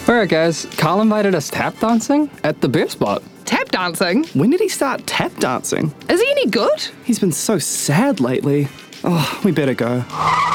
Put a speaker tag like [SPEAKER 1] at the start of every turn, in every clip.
[SPEAKER 1] Alright guys, Carl invited us tap dancing at the beer spot.
[SPEAKER 2] Tap dancing?
[SPEAKER 3] When did he start tap dancing?
[SPEAKER 2] Is he any good?
[SPEAKER 3] He's been so sad lately. Oh, we better go.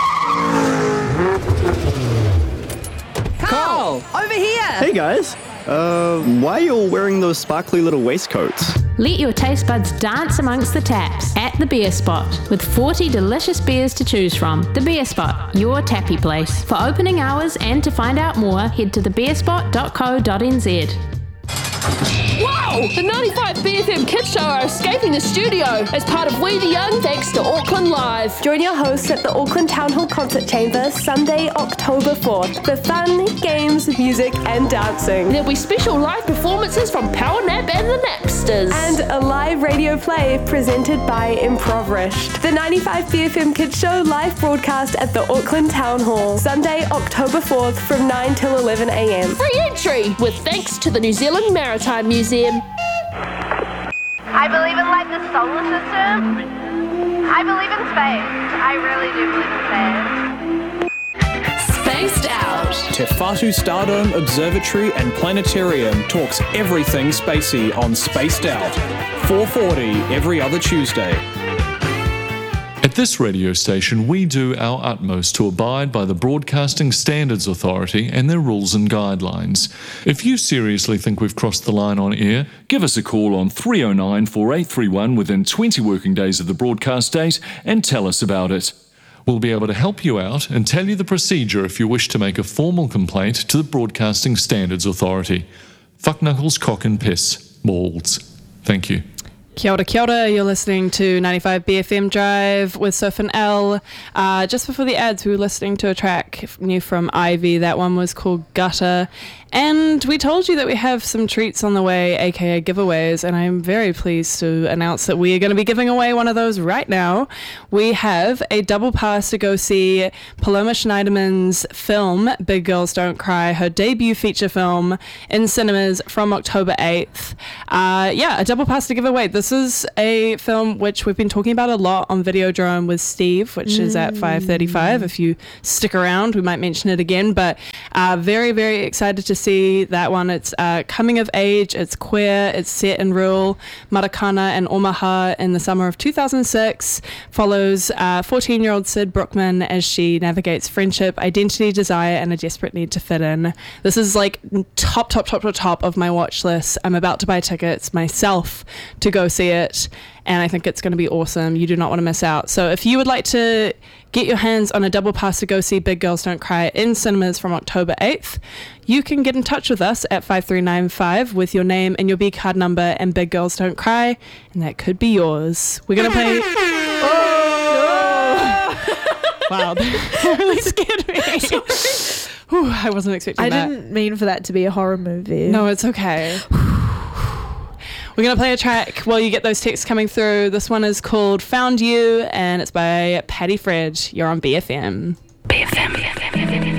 [SPEAKER 2] Carl! Over here!
[SPEAKER 3] Hey guys. Why are you all wearing those sparkly little waistcoats?
[SPEAKER 4] Let your taste buds dance amongst the taps at the Beer Spot with 40 delicious beers to choose from. The Beer Spot, your tappy place. For opening hours and to find out more, head to thebeerspot.co.nz.
[SPEAKER 5] Wow! The 95 BFM Kids Show are escaping the studio as part of We the Young thanks to Auckland Live.
[SPEAKER 6] Join your hosts at the Auckland Town Hall Concert Chamber Sunday, October 4th for fun, games, music and dancing.
[SPEAKER 5] There'll be special live performances from Power Nap and the Napsters.
[SPEAKER 6] And a live radio play presented by Improvised. The 95 BFM Kids Show live broadcast at the Auckland Town Hall Sunday, October 4th from 9 till 11 a.m.
[SPEAKER 5] Free entry with thanks to the New Zealand Maritime Museum.
[SPEAKER 7] I believe in like the solar system. I believe in space. I really do believe in space.
[SPEAKER 5] Spaced Out.
[SPEAKER 8] Te Whatu Stardome Observatory and Planetarium talks everything spacey on Spaced Out. 4:40 every other Tuesday.
[SPEAKER 9] At this radio station, we do our utmost to abide by the Broadcasting Standards Authority and their rules and guidelines. If you seriously think we've crossed the line on air, give us a call on 309 4831 within 20 working days of the broadcast date and tell us about it. We'll be able to help you out and tell you the procedure if you wish to make a formal complaint to the Broadcasting Standards Authority. Fuck knuckles, cock and piss. Balls. Thank you.
[SPEAKER 10] Kia ora, you're listening to 95 BFM Drive with Soph and Elle. Just before the ads, we were listening to a track new from Ivy. That one was called Gutter. And we told you that we have some treats on the way, aka giveaways, and I'm very pleased to announce that we are going to be giving away one of those right now. We have a double pass to go see Paloma Schneiderman's film, Big Girls Don't Cry, her debut feature film in cinemas from October 8th. A double pass to give away. This is a film which we've been talking about a lot on Videodrome with Steve, which is at 5:35. If you stick around, we might mention it again, but very, very excited to see that one. It's coming of age, it's queer, it's set in rural Maracana and Omaha in the summer of 2006, follows 14-year-old Sid Brookman as she navigates friendship, identity, desire, and a desperate need to fit in. This is like top of my watch list. I'm about to buy tickets myself to go see it, and I think it's going to be awesome. You do not want to miss out. So if you would like to get your hands on a double pass to go see Big Girls Don't Cry in cinemas from October 8th, you can get in touch with us at 5395 with your name and your B card number and Big Girls Don't Cry, and that could be yours. We're going to play... Wow, that really scared me. Whew, I wasn't expecting that.
[SPEAKER 11] I didn't mean for that to be a horror movie.
[SPEAKER 10] No, it's okay. We're going to play a track while you get those texts coming through. This one is called Found You, and it's by Patty Fred. You're on BFM. BFM.